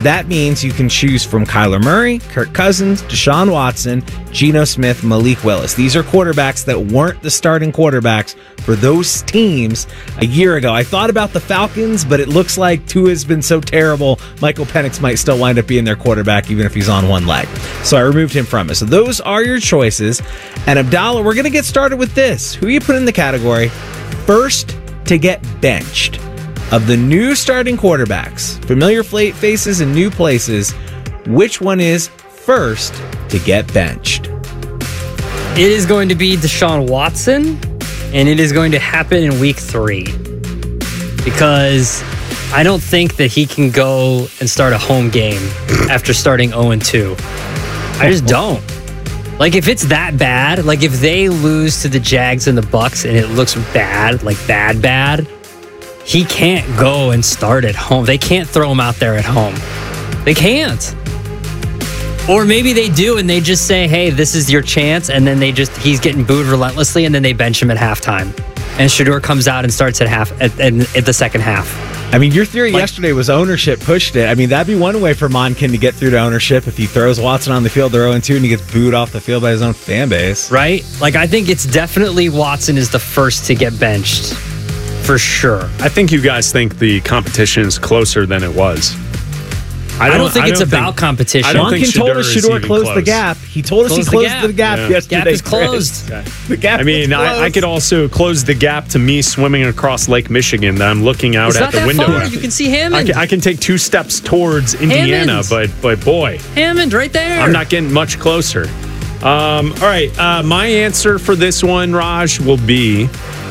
that means you can choose from Kyler Murray, Kirk Cousins, Deshaun Watson, Geno Smith, Malik Willis. These are quarterbacks that weren't the starting quarterbacks for those teams a year ago. I thought about the Falcons, but it looks like Tua has been so terrible, Michael Penix might still wind up being their quarterback even if he's on one leg. So I removed him from it. So those are your choices. And Abdallah, we're going to get started with this. Who you put in the category first to get benched? Of the new starting quarterbacks, familiar faces in new places, which one is first to get benched? It is going to be Deshaun Watson, and it is going to happen in week 3. Because I don't think that he can go and start a home game after starting 0-2. I just don't. Like, if it's that bad, like if they lose to the Jags and the Bucks and it looks bad, like bad, he can't go and start at home. They can't throw him out there at home. They can't. Or maybe they do and they just say, hey, this is your chance. And then he's getting booed relentlessly and then they bench him at halftime. And Shedeur comes out and starts at the second half. I mean, your theory yesterday was ownership pushed it. I mean, that'd be one way for Monken to get through to ownership if he throws Watson on the field, they're 0-2, and he gets booed off the field by his own fan base. Right? Like, I think it's definitely Watson is the first to get benched. For sure. I think you guys think the competition is closer than it was. I don't think it's about competition. Monken told us Shedeur closed the gap. He told us he closed the gap yesterday. Gap is closed. The gap is closed. I could also close the gap to me swimming across Lake Michigan that I'm looking out at the window. Far. You can see Hammond. I can take 2 steps towards Indiana, but boy. Hammond right there. I'm not getting much closer. All right. My answer for this one, Raj, will be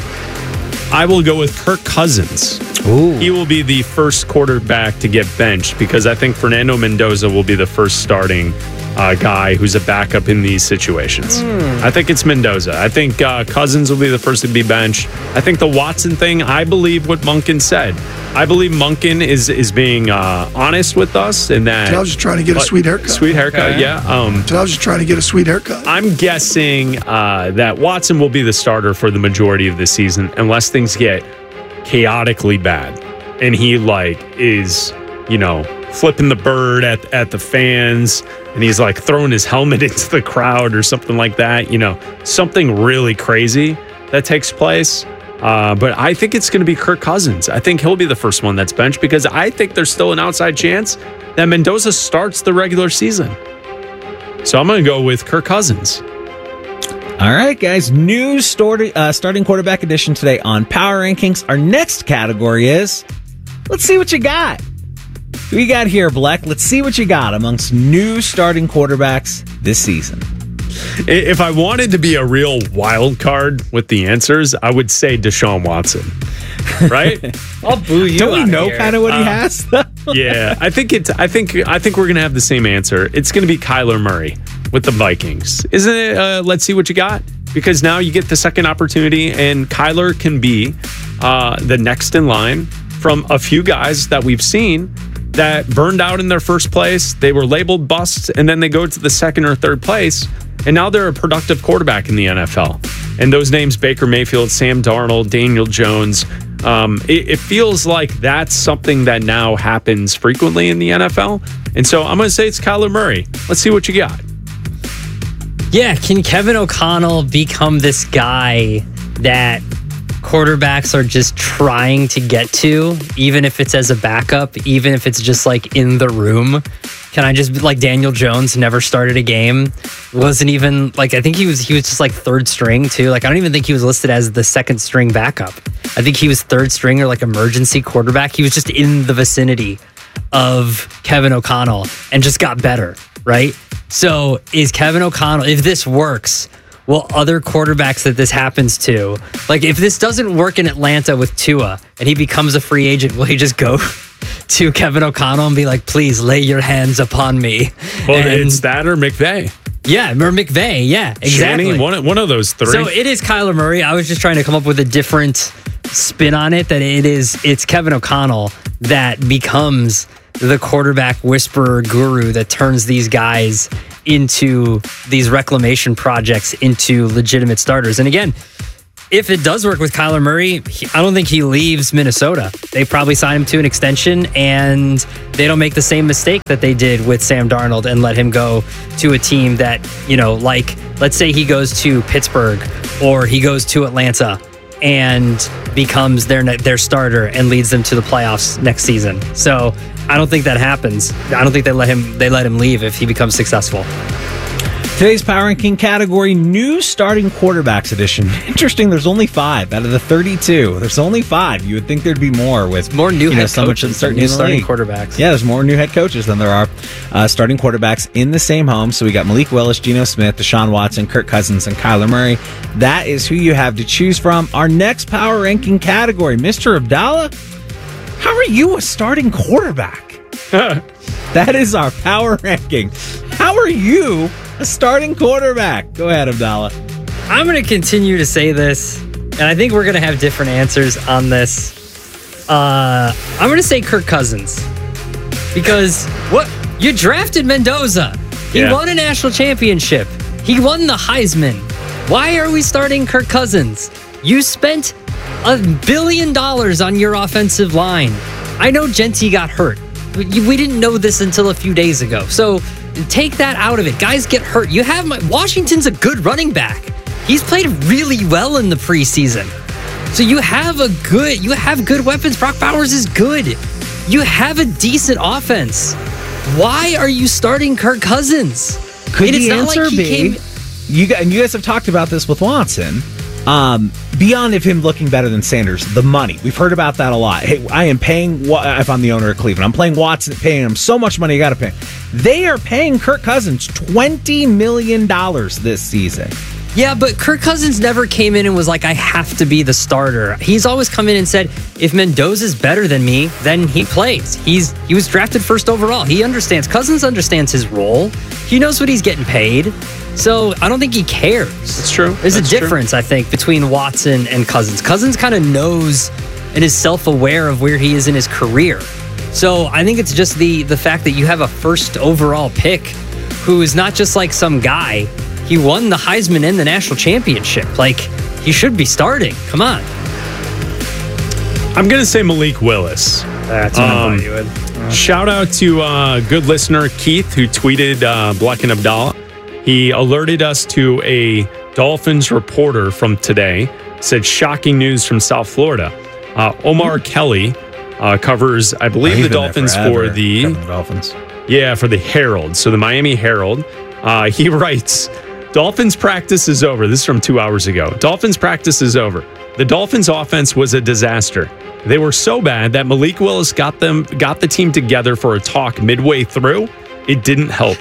I will go with Kirk Cousins. Ooh. He will be the first quarterback to get benched because I think Fernando Mendoza will be the first starting guy who's a backup in these situations. I think it's Mendoza. I think Cousins will be the first to be benched. I think the Watson thing, I believe what Monken said. I believe Monken is being honest with us in that. I was just trying to get a sweet haircut. Sweet haircut, okay. Yeah. I was just trying to get a sweet haircut. I'm guessing that Watson will be the starter for the majority of the season unless things get chaotically bad. And he is, flipping the bird at the fans and he's like throwing his helmet into the crowd or something like that. Something really crazy that takes place. But I think it's going to be Kirk Cousins. I think he'll be the first one that's benched because I think there's still an outside chance that Mendoza starts the regular season. So I'm going to go with Kirk Cousins. All right, guys. New starting quarterback edition today on Power Rankings. Our next category is, let's see what you got. Who you got here, Bleck? Let's see what you got amongst new starting quarterbacks this season. If I wanted to be a real wild card with the answers, I would say Deshaun Watson. Right? I'll boo you. Don't we know kind of what he has? Yeah, I think we're gonna have the same answer. It's gonna be Kyler Murray with the Vikings, isn't it? Let's see what you got, because now you get the second opportunity, and Kyler can be the next in line from a few guys that we've seen that burned out in their first place. They were labeled busts, and then they go to the second or third place, and now they're a productive quarterback in the NFL. And those names, Baker Mayfield, Sam Darnold, Daniel Jones, it feels like that's something that now happens frequently in the NFL. And so I'm going to say it's Kyler Murray. Let's see what you got. Yeah, can Kevin O'Connell become this guy that quarterbacks are just trying to get to, even if it's as a backup, even if it's just like in the room? Can I just, like Daniel Jones, never started a game, wasn't even like, I think he was just like third string too. Like, I don't even think he was listed as the second string backup. I think he was third string or like emergency quarterback. He was just in the vicinity of Kevin O'Connell and just got better, right? So is Kevin O'Connell, if this works, will other quarterbacks that this happens to, like if this doesn't work in Atlanta with Tua and he becomes a free agent, will he just go to Kevin O'Connell and be like, please lay your hands upon me? Well, it's that or McVay. Yeah, or McVay. Yeah, exactly. Shanny, one of those three. So it is Kyler Murray. I was just trying to come up with a different spin on it, that it's Kevin O'Connell that becomes the quarterback whisperer guru that turns these guys into these reclamation projects into legitimate starters. And again, if it does work with Kyler Murray, I don't think he leaves Minnesota. They probably sign him to an extension, and they don't make the same mistake that they did with Sam Darnold and let him go to a team that, like, let's say he goes to Pittsburgh or he goes to Atlanta and becomes their starter and leads them to the playoffs next season. So I don't think that happens. I don't think they let him leave if he becomes successul. Today's Power Ranking category, new starting quarterbacks edition. Interesting, there's only 5 out of the 32. There's only 5. You would think there'd be more with more new head so coaches than new starting quarterbacks. Yeah, there's more new head coaches than there are starting quarterbacks in the same home. So we got Malik Willis, Geno Smith, Deshaun Watson, Kirk Cousins, and Kyler Murray. That is who you have to choose from. Our next Power Ranking category, Mr. Abdallah, how are you a starting quarterback? That is our Power Ranking. How are you a starting quarterback? Go ahead, Abdallah. I'm going to continue to say this, and I think we're going to have different answers on this. I'm going to say Kirk Cousins. Because you drafted Mendoza. He won a national championship. He won the Heisman. Why are we starting Kirk Cousins? You spent $1 billion on your offensive line. I know Gentry got hurt. We didn't know this until a few days ago. So take that out of it. Guys get hurt. Washington's a good running back. He's played really well in the preseason. So you have good weapons. Brock Bowers is good. You have a decent offense. Why are you starting Kirk Cousins? Could the answer be, you guys have talked about this with Watson, beyond of him looking better than Sanders, the money. We've heard about that a lot. Hey, I am paying, if I'm the owner of Cleveland, I'm playing Watson, paying him so much money, you got to pay. They are paying Kirk Cousins $20 million this season. Yeah, but Kirk Cousins never came in and was like, I have to be the starter. He's always come in and said, if Mendoza's better than me, then he plays. He was drafted first overall. Cousins understands his role. He knows what he's getting paid. So I don't think he cares. That's true. There's a difference, I think, between Watson and Cousins. Cousins kind of knows and is self-aware of where he is in his career. So I think it's just the fact that you have a first overall pick who is not just like some guy. He won the Heisman and the national championship. Like, he should be starting. Come on. I'm going to say Malik Willis. That's what I thought you would. Shout out to good listener Keith, who tweeted Black and Abdallah. He alerted us to a Dolphins reporter from today. Said shocking news from South Florida. Omar Kelly covers, I believe, the Dolphins for the Dolphins. Yeah, for the Herald. So the Miami Herald. He writes, Dolphins practice is over. This is from 2 hours ago. Dolphins practice is over. The Dolphins offense was a disaster. They were so bad that Malik Willis got the team together for a talk midway through. It didn't help.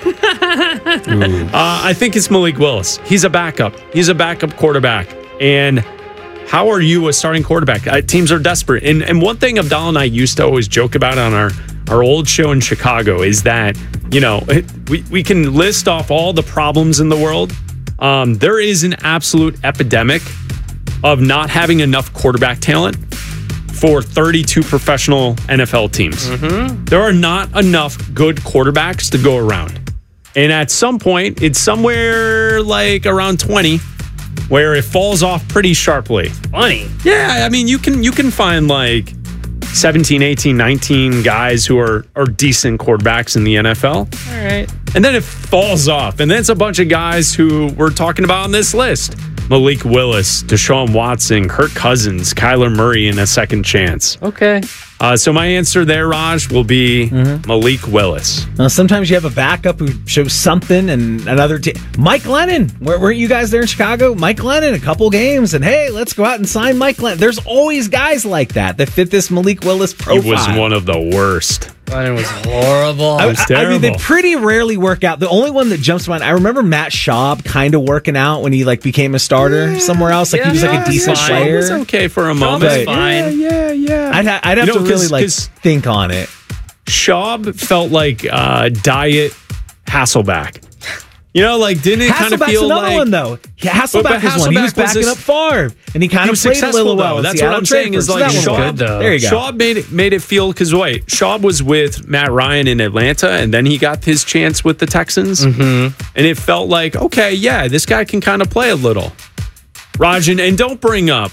I think it's Malik Willis. He's a backup. He's a backup quarterback. And how are you a starting quarterback? Teams are desperate. And one thing Abdallah and I used to always joke about on our old show in Chicago is that, we can list off all the problems in the world. There is an absolute epidemic of not having enough quarterback talent for 32 professional NFL teams. Mm-hmm. There are not enough good quarterbacks to go around. And at some point, it's somewhere like around 20 where it falls off pretty sharply. 20? Yeah, I mean, you can find like 17, 18, 19 guys who are decent quarterbacks in the NFL. All right. And then it falls off. And then it's a bunch of guys who we're talking about on this list. Malik Willis, Deshaun Watson, Kirk Cousins, Kyler Murray in a second chance. Okay. So my answer there, Raj, will be Malik Willis. Now, sometimes you have a backup who shows something and another team. Mike Lennon. Weren't you guys there in Chicago? Mike Lennon, a couple games, and hey, let's go out and sign Mike Lennon. There's always guys like that fit this Malik Willis profile. He was one of the worst. Lennon was horrible. It was terrible. I mean, they pretty rarely work out. The only one that jumps to mind, I remember Matt Schaub kind of working out when he became a starter somewhere else. He was a decent player. He was okay for a moment. Fine. Yeah. I'd have to really think on it. Schaub felt like diet Hasselback. Didn't it kind of feel another like... one, though. Hasselback was one. He was backing up Favre, and he kind of played a little well. That's what I'm saying is Schaub, there you go. Schaub made it feel, because Schaub was with Matt Ryan in Atlanta, and then he got his chance with the Texans, and it felt like, okay, yeah, this guy can kind of play a little. Raj, and don't bring up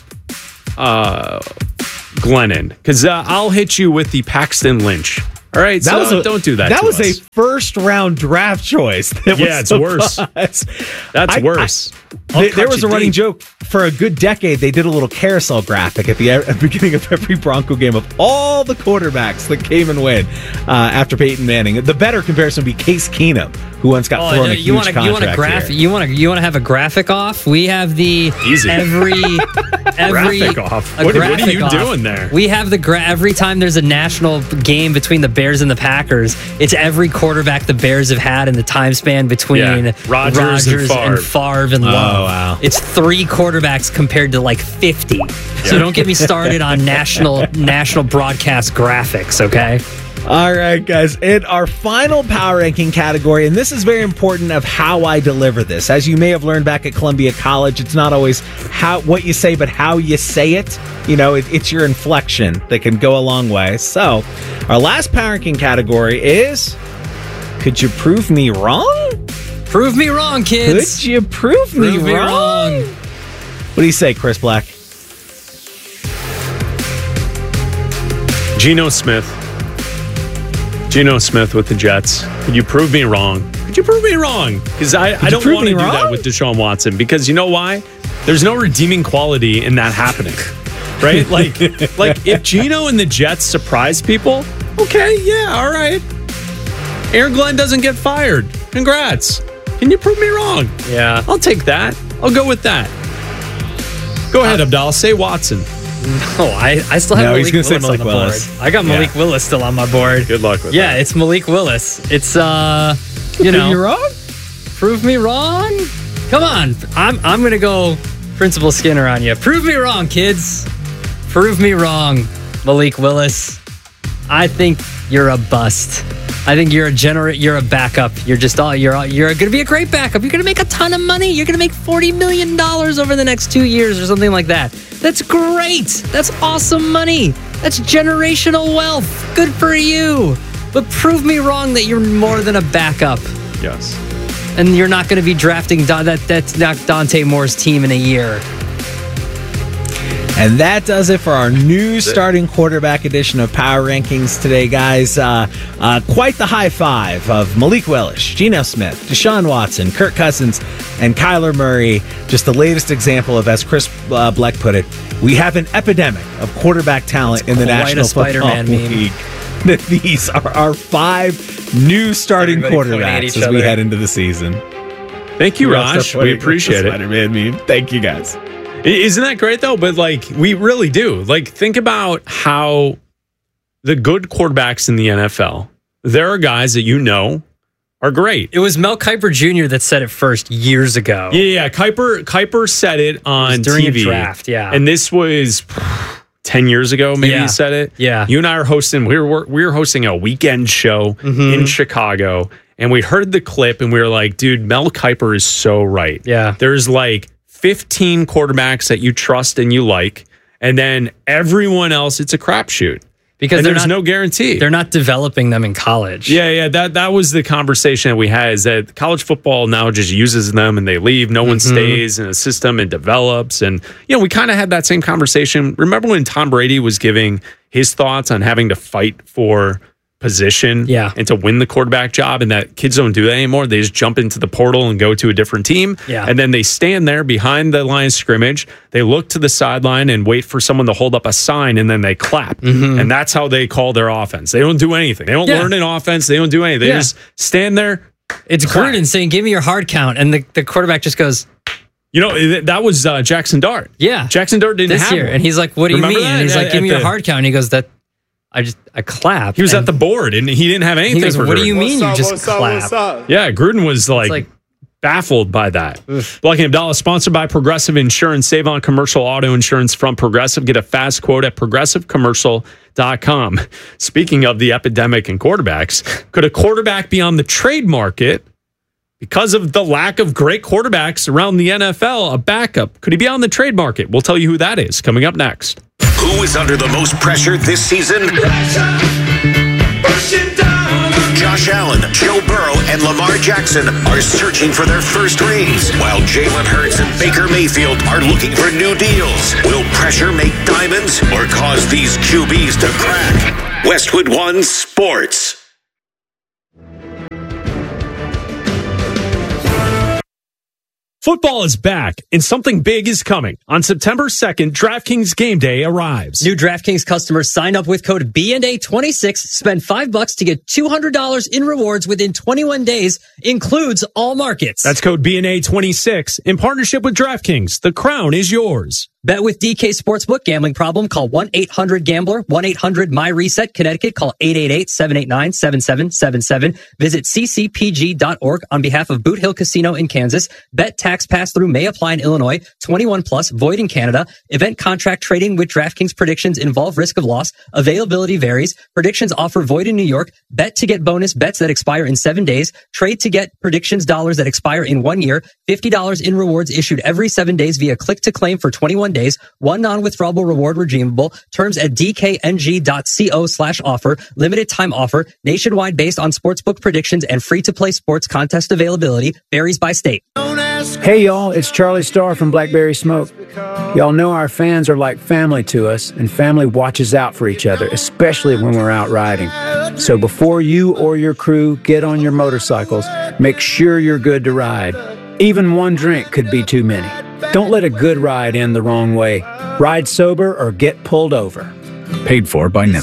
Glennon, because I'll hit you with the Paxton Lynch. All right, don't do that. That to was us. a first-round draft choice. It's worse. That's worse. There was a running joke for a good decade. They did a little carousel graphic at the beginning of every Bronco game of all the quarterbacks that came and went after Peyton Manning. The better comparison would be Case Keenum, who once got thrown a huge contract. You want to have a graphic off? We have the Easy. every graphic off. What are you doing there? We have the every time there's a national game between the Bears and the Packers, it's every quarterback the Bears have had in the time span between Rodgers and Favre and Love. Oh, wow. It's 3 quarterbacks compared to like 50. So don't get me started on national broadcast graphics, okay? All right, guys. In our final power ranking category, and this is very important of how I deliver this. As you may have learned back at Columbia College, it's not always what you say, but how you say it. You know, it's your inflection that can go a long way. So, our last power ranking category is, could you prove me wrong? Prove me wrong, kids. Could you prove me wrong? What do you say, Chris Black? Geno Smith with the Jets. Could you prove me wrong? Could you prove me wrong? Because I don't want to do that with Deshaun Watson. Because you know why? There's no redeeming quality in that happening. Right? Like if Geno and the Jets surprise people, okay, yeah, all right. Aaron Glenn doesn't get fired. Congrats. Can you prove me wrong? Yeah. I'll take that. I'll go with that. Go ahead, Abdal. Say Watson. No, I still have Malik Willis on the board. I got Malik Willis still on my board. Good luck with that. Yeah, it's Malik Willis. It's Prove me wrong? Prove me wrong? Come on. I'm gonna go Principal Skinner on you. Prove me wrong, kids. Prove me wrong, Malik Willis. I think you're a bust. I think you're a backup. You're gonna be a great backup. You're gonna make a ton of money. You're gonna make $40 million over the next 2 years or something like that. That's great. That's awesome money. That's generational wealth. Good for you. But prove me wrong that you're more than a backup. Yes. And you're not going to be drafting that's not Dante Moore's team in a year. And that does it for our new starting quarterback edition of Power Rankings today, guys. Quite the high five of Malik Willis, Geno Smith, Deshaun Watson, Kirk Cousins, and Kyler Murray. Just the latest example of, as Chris Black put it, we have an epidemic of quarterback talent in the National Football League. These are our 5 new starting quarterbacks as we head into the season. Thank you, Raj. We appreciate it. Spider-Man meme. Thank you, guys. Isn't that great, though? But, we really do. Think about how the good quarterbacks in the NFL, there are guys that are great. It was Mel Kiper Jr. that said it first years ago. Yeah. Kiper said it on during TV. a draft, yeah. And this was 10 years ago, maybe he said it. Yeah. You and I are hosting, we were hosting a weekend show in Chicago, and we heard the clip, and we were like, dude, Mel Kiper is so right. Yeah. There's 15 quarterbacks that you trust and you like, and then everyone else, it's a crapshoot. Because there's no guarantee. They're not developing them in college. Yeah. That was the conversation that we had, is that college football now just uses them and they leave. No one stays in a system and develops. And, we kind of had that same conversation. Remember when Tom Brady was giving his thoughts on having to fight for position and to win the quarterback job, and that kids don't do that anymore. They just jump into the portal and go to a different team. Yeah. And then they stand there behind the line of scrimmage. They look to the sideline and wait for someone to hold up a sign, and then they clap. And that's how they call their offense. They don't do anything. They don't learn an offense. They don't do anything. They just stand there. It's Gruden saying, give me your hard count. And the quarterback just goes... that was Jackson Dart. Yeah. Jackson Dart didn't have year. one. And he's like, what do you mean? And he's like, give me your hard count. And he goes, I clapped. He was at the board and he didn't have anything. He goes, for what do Gruden. you mean you just clapped? Yeah, Gruden was baffled by that. Black and Abdallah, sponsored by Progressive Insurance. Save on commercial auto insurance from Progressive. Get a fast quote at progressivecommercial.com. Speaking of the epidemic in quarterbacks, could a quarterback be on the trade market because of the lack of great quarterbacks around the NFL? A backup. Could he be on the trade market? We'll tell you who that is coming up next. Who is under the most pressure this season? Josh Allen, Joe Burrow, and Lamar Jackson are searching for their first rings, while Jalen Hurts and Baker Mayfield are looking for new deals. Will pressure make diamonds or cause these QBs to crack? Westwood One Sports. Football is back, and something big is coming. On September 2nd, DraftKings Game Day arrives. New DraftKings customers sign up with code BNA26, spend $5 to get $200 in rewards within 21 days, includes all markets. That's code BNA26 in partnership with DraftKings. The crown is yours. Bet with DK Sportsbook. Gambling problem? Call 1-800-GAMBLER. 1-800-MyReset. Connecticut. Call 888-789-7777. Visit ccpg.org on behalf of Boot Hill Casino in Kansas. Bet tax pass-through may apply in Illinois. 21 plus. Void in Canada. Event contract trading with DraftKings predictions involve risk of loss. Availability varies. Predictions offer void in New York. Bet to get bonus bets that expire in 7 days. Trade to get predictions dollars that expire in 1 year. $50 in rewards issued every 7 days via click to claim for 21 days. One non-withdrawable reward redeemable. Terms at dkng.co/offer. Limited time offer. Nationwide based on sportsbook predictions and free-to-play sports contest availability. Varies by state. Hey y'all, it's Charlie Starr from Blackberry Smoke. Y'all know our fans are like family to us, and family watches out for each other, especially when we're out riding. So before you or your crew get on your motorcycles, make sure you're good to ride. Even one drink could be too many. Don't let a good ride end the wrong way. Ride sober or get pulled over. Paid for by